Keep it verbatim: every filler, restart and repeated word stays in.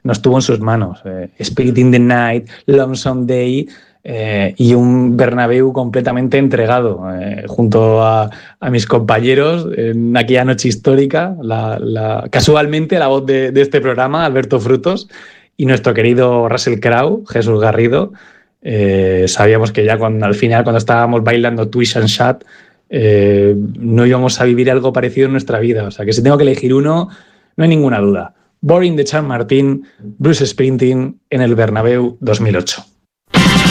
nos tuvo en sus manos. Eh, Spirit in the Night, Lonesome Day eh, y un Bernabéu completamente entregado, eh, junto a, a mis compañeros en aquella noche histórica, la, la, casualmente la voz de, de este programa, Alberto Frutos, y nuestro querido Russell Crowe, Jesús Garrido. Eh, sabíamos que ya cuando, al final, cuando estábamos bailando Twist and Shout, eh, no íbamos a vivir algo parecido en nuestra vida. O sea, que si tengo que elegir uno, no hay ninguna duda. Boring de Charles Martin, Bruce Springsteen en el Bernabéu dos mil ocho.